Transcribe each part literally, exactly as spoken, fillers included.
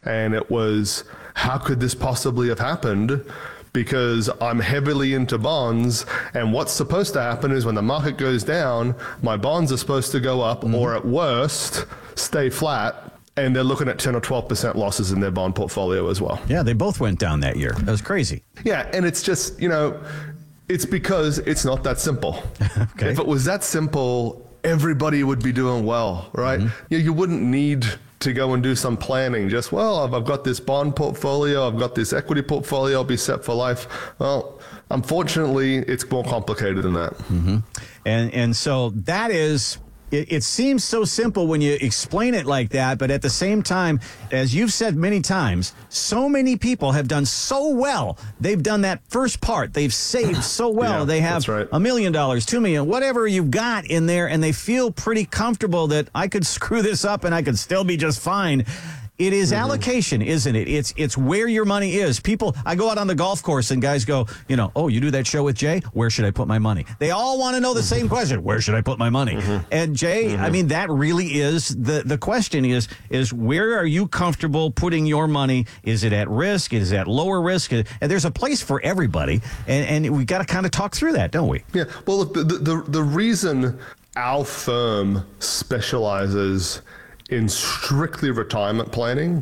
And it was, how could this possibly have happened? Because I'm heavily into bonds, and what's supposed to happen is when the market goes down, my bonds are supposed to go up, mm-hmm. or at worst, stay flat. And they're looking at ten or twelve percent losses in their bond portfolio as well. Yeah, they both went down that year. That was crazy. Yeah, and it's just, you know, it's because it's not that simple. Okay. If it was that simple, everybody would be doing well, right? Mm-hmm. You, you wouldn't need to go and do some planning. Just, well, I've, I've got this bond portfolio, I've got this equity portfolio, I'll be set for life. Well, unfortunately, it's more complicated than that. Mm-hmm. And and so that is... It, it seems so simple when you explain it like that, but at the same time, as you've said many times, so many people have done so well. They've done that first part. They've saved so well. Yeah, they have right. a million dollars, two million, whatever you've got in there, and they feel pretty comfortable that I could screw this up and I could still be just fine. It is mm-hmm. allocation, isn't it? It's it's where your money is. People, I go out on the golf course and guys go, you know, oh, you do that show with Jay? Where should I put my money? They all want to know the same question. Where should I put my money? Mm-hmm. And Jay, mm-hmm. I mean, that really is the, the question is, is where are you comfortable putting your money? Is it at risk? Is it at lower risk? And there's a place for everybody. And, and we got to kind of talk through that, don't we? Yeah. Well, look, the, the, the reason our firm specializes in strictly retirement planning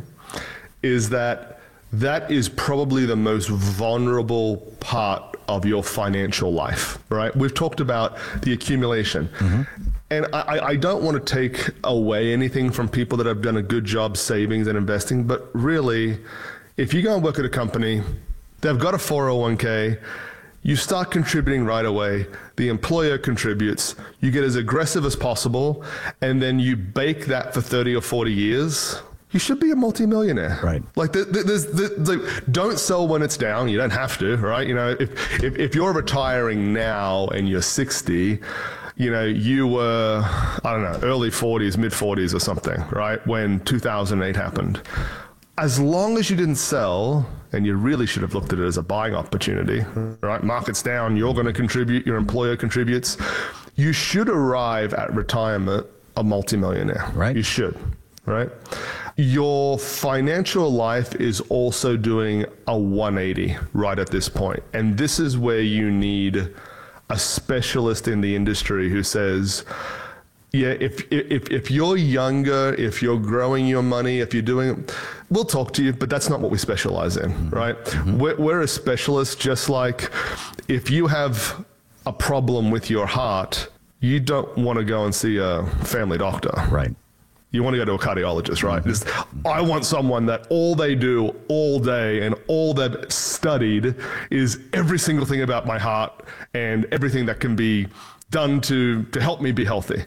is that that is probably the most vulnerable part of your financial life, right? We've talked about the accumulation. Mm-hmm. And I, I don't want to take away anything from people that have done a good job savings and investing, but really, if you go and work at a company, they've got a four oh one k, you start contributing right away. The employer contributes. You get as aggressive as possible, and then you bake that for thirty or forty years. You should be a multimillionaire. Right. Like, there's, there's, like, don't sell when it's down. You don't have to, right? You know, if, if, if you're retiring now and you're sixty, you know, you were, I don't know, early forties, mid forties or something, right? When two thousand eight happened. As long as you didn't sell, and you really should have looked at it as a buying opportunity, right? Market's down, you're going to contribute, your employer contributes. You should arrive at retirement a multimillionaire. Right. You should, right? Your financial life is also doing a one eighty right at this point. And this is where you need a specialist in the industry who says, yeah, if, if if you're younger, if you're growing your money, if you're doing, we'll talk to you, but that's not what we specialize in, mm-hmm. right? Mm-hmm. We're, we're a specialist, just like if you have a problem with your heart, you don't want to go and see a family doctor. Right. You want to go to a cardiologist, right? Mm-hmm. Just, I want someone that all they do all day and all they've studied is every single thing about my heart and everything that can be done to to help me be healthy.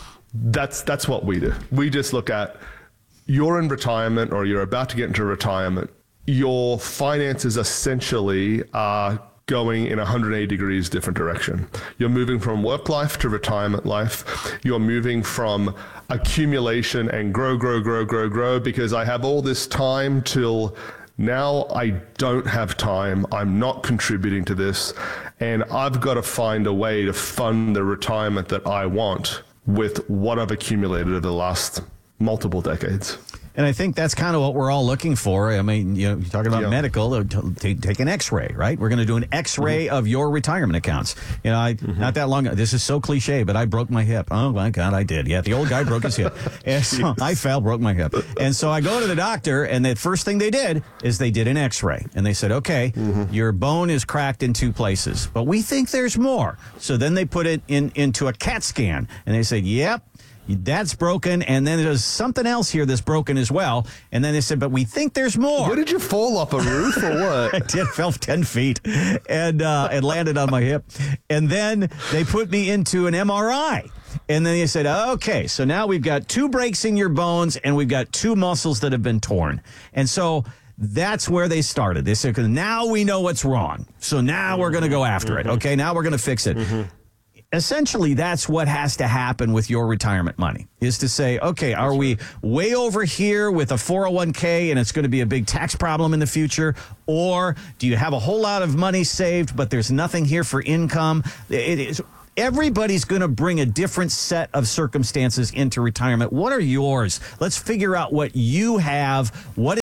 That's that's what we do. We just look at, you're in retirement or you're about to get into retirement. Your finances essentially are going in a one hundred eighty degrees different direction. You're moving from work life to retirement life. You're moving from accumulation and grow, grow, grow, grow, grow, because I have all this time till now I don't have time. I'm not contributing to this. And I've got to find a way to fund the retirement that I want with what I've accumulated over the last multiple decades. And I think that's kind of what we're all looking for. I mean, you know, you're talking about yeah. medical, take, take an x-ray, right? We're going to do an x-ray mm-hmm. of your retirement accounts. You know, I, mm-hmm. not that long ago, this is so cliche, but I broke my hip. Oh my God, I did. Yeah, the old guy broke his hip. And so I fell, broke my hip. And so I go to the doctor, and the first thing they did is they did an x-ray. And they said, okay, mm-hmm. your bone is cracked in two places, but we think there's more. So then they put it in into a CAT scan, and they said, yep, that's broken, and then there's something else here that's broken as well. And then they said, but we think there's more. Where did you fall off a roof or what? I did, fell ten feet and uh, and landed on my hip. And then they put me into an M R I. And then they said, okay, so now we've got two breaks in your bones, and we've got two muscles that have been torn. And so that's where they started. They said, now we know what's wrong. So now we're going to go after mm-hmm. it. Okay, now we're going to fix it. Mm-hmm. Essentially, that's what has to happen with your retirement money, is to say, okay, are we way over here with a four oh one k and it's going to be a big tax problem in the future? Or do you have a whole lot of money saved, but there's nothing here for income? It is. Everybody's going to bring a different set of circumstances into retirement. What are yours? Let's figure out what you have, what it's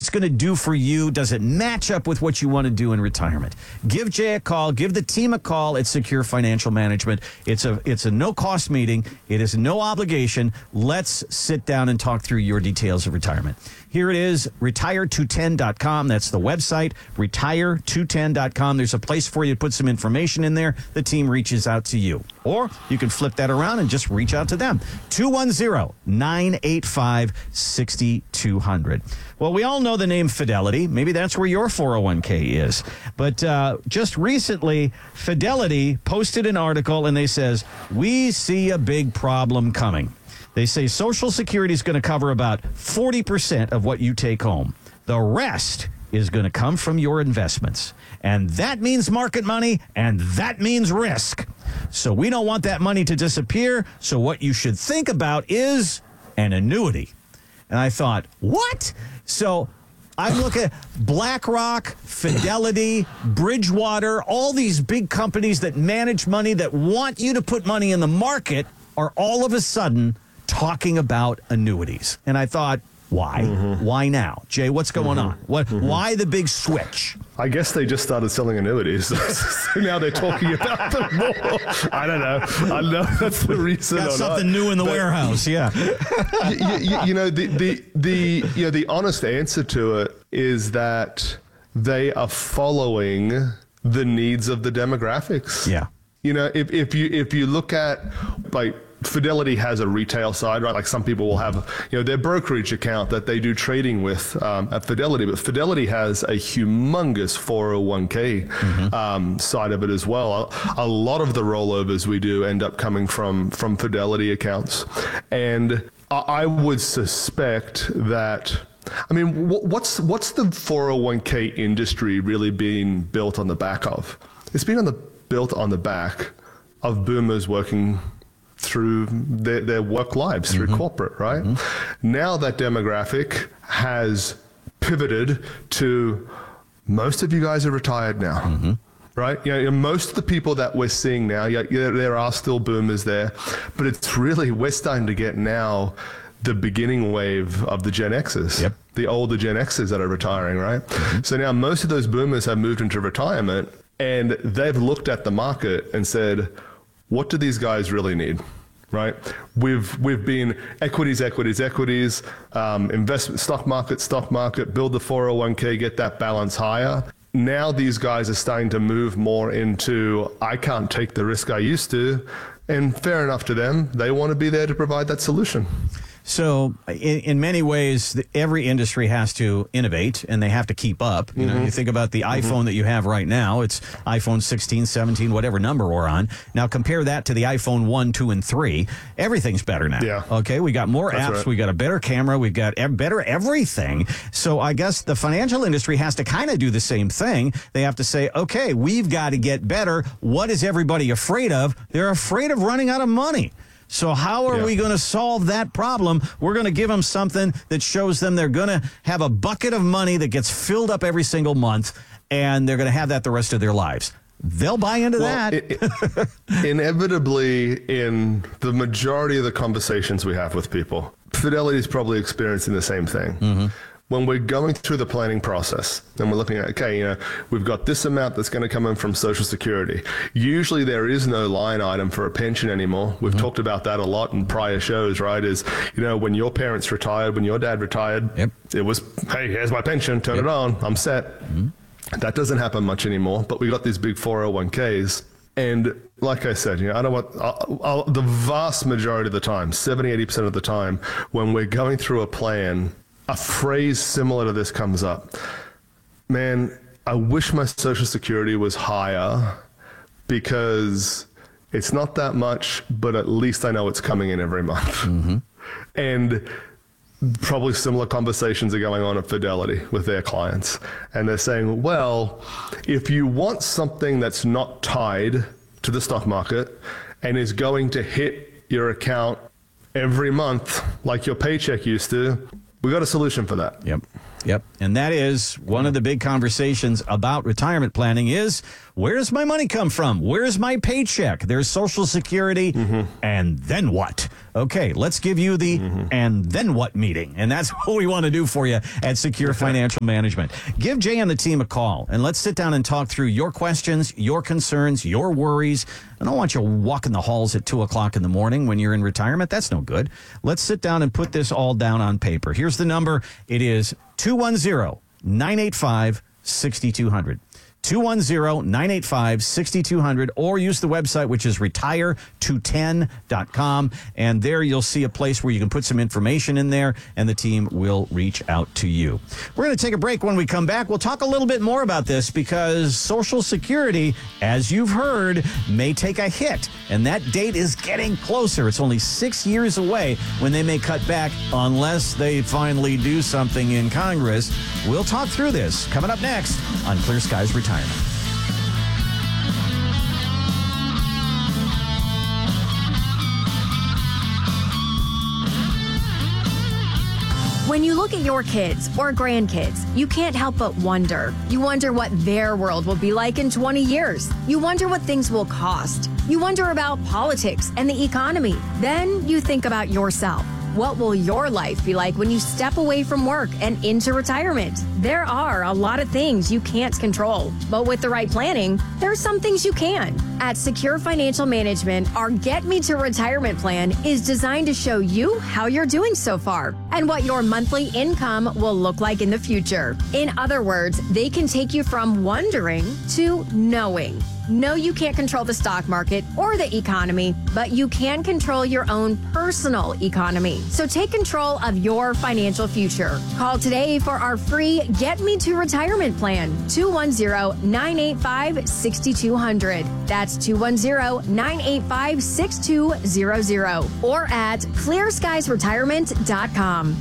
it's going to do for you? Does it match up with what you want to do in retirement? Give Jay a call. Give the team a call at Secure Financial Management. It's a it's a no-cost meeting. It is no obligation. Let's sit down and talk through your details of retirement. Here it is, retire two ten dot com. That's the website, retire two ten dot com. There's a place for you to put some information in there. The team reaches out to you. Or you can flip that around and just reach out to them. two one zero, nine eight five, six two zero zero. Well, we all know the name Fidelity. Maybe that's where your four oh one k is. But uh, just recently, Fidelity posted an article and they says, we see a big problem coming. They say Social Security is going to cover about forty percent of what you take home. The rest is going to come from your investments. And that means market money, and that means risk. So we don't want that money to disappear. So what you should think about is an annuity. And I thought, what? So I'm looking at BlackRock, Fidelity, Bridgewater, all these big companies that manage money that want you to put money in the market are all of a sudden talking about annuities. And I thought, why? Mm-hmm. Why now? Jay, what's going mm-hmm. on? What? Mm-hmm. Why the big switch? I guess they just started selling annuities. So now they're talking about them more. I don't know. I know that's the reason. Got something not. new in the but, warehouse, yeah. you, you, you know, the, the, the, you know, the honest answer to it is that they are following the needs of the demographics. Yeah. You know, if, if you if you look at, like, Fidelity has a retail side, right? Like some people will have, you know, their brokerage account that they do trading with um, at Fidelity, but Fidelity has a humongous four oh one k mm-hmm. um, side of it as well. A, a lot of the rollovers we do end up coming from from Fidelity accounts, and I, I would suspect that. I mean, what's what's the four oh one k industry really being built on the back of? It's been on the built on the back of boomers working through their, their work lives, through mm-hmm. corporate, right? Mm-hmm. Now that demographic has pivoted to most of you guys are retired now, mm-hmm. right? You know, most of the people that we're seeing now, yeah, yeah, there are still boomers there, but it's really, we're starting to get now the beginning wave of the Gen Xers, yep. the older Gen Xers that are retiring, right? Mm-hmm. So now most of those boomers have moved into retirement and they've looked at the market and said, what do these guys really need, right? We've we've been equities, equities, equities, um, investment, stock market, stock market, build the four oh one k, get that balance higher. Now these guys are starting to move more into, I can't take the risk I used to, and fair enough to them. They want to be there to provide that solution. So in, in many ways, every industry has to innovate and they have to keep up. You mm-hmm. know, you think about the mm-hmm. iPhone that you have right now, it's iPhone sixteen, seventeen, whatever number we're on. Now compare that to the iPhone one, two, and three. Everything's better now. Yeah. Okay, we got more That's apps, right. we got a better camera, we've got e- better everything. So I guess the financial industry has to kind of do the same thing. They have to say, okay, we've got to get better. What is everybody afraid of? They're afraid of running out of money. So how are yeah. we going to solve that problem? We're going to give them something that shows them they're going to have a bucket of money that gets filled up every single month, and they're going to have that the rest of their lives. They'll buy into well, that. It, it, inevitably, in the majority of the conversations we have with people, Fidelity is probably experiencing the same thing. Mm-hmm. When we're going through the planning process and we're looking at, okay, you know, we've got this amount that's going to come in from Social Security. Usually there is no line item for a pension anymore. We've mm-hmm. talked about that a lot in prior shows, right? Is, you know, when your parents retired, when your dad retired, yep. it was, hey, here's my pension, turn yep. it on, I'm set. Mm-hmm. That doesn't happen much anymore, but we got these big four oh one k's. And like I said, you know, I don't want I'll, I'll, the vast majority of the time, seventy, eighty percent of the time, when we're going through a plan, a phrase similar to this comes up. Man, I wish my Social Security was higher because it's not that much, but at least I know it's coming in every month. Mm-hmm. And probably similar conversations are going on at Fidelity with their clients. And they're saying, well, if you want something that's not tied to the stock market and is going to hit your account every month like your paycheck used to, we got a solution for that. Yep. Yep. And that is one of the big conversations about retirement planning is, where does my money come from? Where's my paycheck? There's Social Security. Mm-hmm. And then what? Okay, let's give you the mm-hmm. and then what meeting. And that's what we want to do for you at Secure Financial Management. Give Jay and the team a call, and let's sit down and talk through your questions, your concerns, your worries. I don't want you walking the halls at two o'clock in the morning when you're in retirement. That's no good. Let's sit down and put this all down on paper. Here's the number. It is two one zero, nine eight five, six two zero zero. two one zero, nine eight five, six two zero zero, or use the website, which is retire two ten dot com. And there you'll see a place where you can put some information in there, and the team will reach out to you. We're going to take a break. When we come back, we'll talk a little bit more about this, because Social Security, as you've heard, may take a hit. And that date is getting closer. It's only six years away when they may cut back, unless they finally do something in Congress. We'll talk through this coming up next on Clear Skies Retirement. When you look at your kids or grandkids, you can't help but wonder. You wonder what their world will be like in twenty years. You wonder what things will cost. You wonder about politics and the economy. Then you think about yourself. What will your life be like when you step away from work and into retirement? There are a lot of things you can't control, but with the right planning, there are some things you can. At Secure Financial Management, our Get Me to Retirement plan is designed to show you how you're doing so far and what your monthly income will look like in the future. In other words, they can take you from wondering to knowing. No, you can't control the stock market or the economy, but you can control your own personal economy. So take control of your financial future. Call today for our free Get Me to Retirement plan, two one zero, nine eight five, six two zero zero. That's two one zero, nine eight five, six two zero zero, or at clear skies retirement dot com.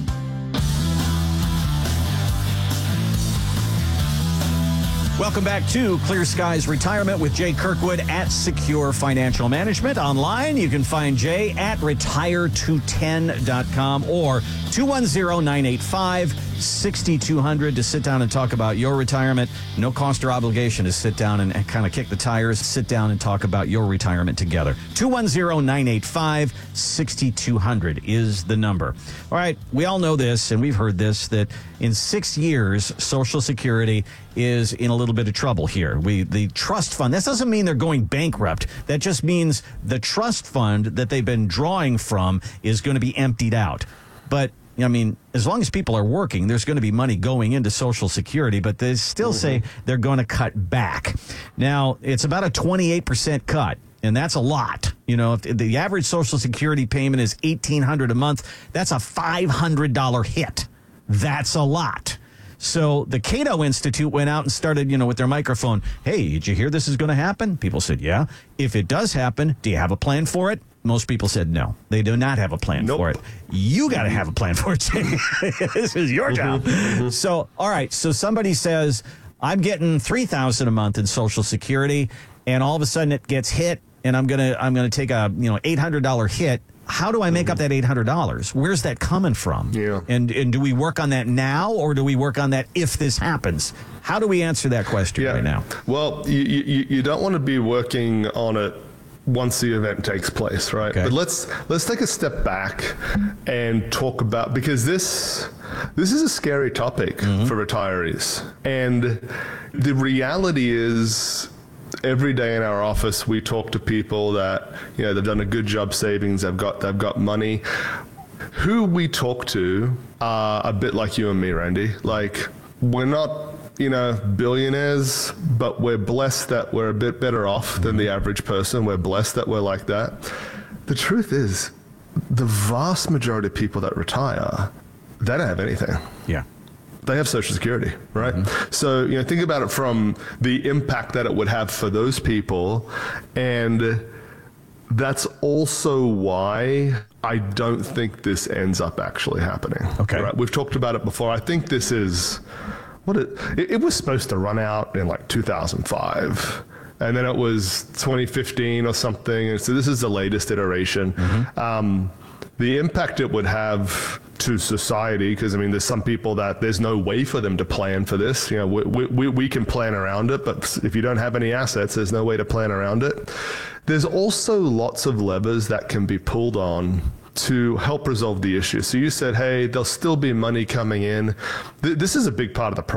Welcome back to Clear Skies Retirement with Jay Kirkwood at Secure Financial Management. Online, you can find Jay at retire two ten dot com or two one zero, nine eight five, six two zero zero to sit down and talk about your retirement. No cost or obligation to sit down and, and kind of kick the tires, sit down and talk about your retirement together. two one zero, nine eight five, six two zero zero is the number. All right, we all know this, and we've heard this, that in six years, Social Security is in a little bit of trouble here. We the trust fund, that doesn't mean they're going bankrupt. That just means the trust fund that they've been drawing from is going to be emptied out. But I mean, as long as people are working, there's going to be money going into Social Security, but they still mm-hmm. say they're going to cut back. Now, it's about a twenty-eight percent cut, and that's a lot. You know, if the average Social Security payment is eighteen hundred dollars a month, that's a five hundred dollars hit. That's a lot. So the Cato Institute went out and started, you know, with their microphone, hey, did you hear this is going to happen? People said, yeah. If it does happen, do you have a plan for it? Most people said no. They do not have a plan nope. for it. You got to have a plan for it. This is your job. Mm-hmm. So, all right. So somebody says, I'm getting three thousand dollars a month in Social Security, and all of a sudden it gets hit, and I'm going to I'm going to take a, you know, eight hundred dollars hit. How do I make mm-hmm. up that eight hundred dollars? Where's that coming from? Yeah. And and do we work on that now, or do we work on that if this happens? How do we answer that question yeah. right now? Well, you, you, you don't want to be working on it once the event takes place, right? Okay. But let's let's take a step back and talk about, because this this is a scary topic mm-hmm. for retirees. And the reality is, every day in our office, we talk to people that, you know, they've done a good job savings, they've got they've got money. Who we talk to are a bit like you and me, Randy. Like, we're not, you know, billionaires, but we're blessed that we're a bit better off than the average person. We're blessed that we're like that. The truth is, the vast majority of people that retire, they don't have anything. Yeah. They have Social Security, right? Mm-hmm. So, you know, think about it from the impact that it would have for those people. And that's also why I don't think this ends up actually happening. Okay. Right? We've talked about it before. I think this is what it, it, it was supposed to run out in like two thousand five. And then it was twenty fifteen or something. And so this is the latest iteration. Mm-hmm. Um, the impact it would have to society, because I mean, there's some people that there's no way for them to plan for this. You know, we, we, we can plan around it, but if you don't have any assets, there's no way to plan around it. There's also lots of levers that can be pulled on to help resolve the issue. So you said, hey, there'll still be money coming in. Th- this is a big part of the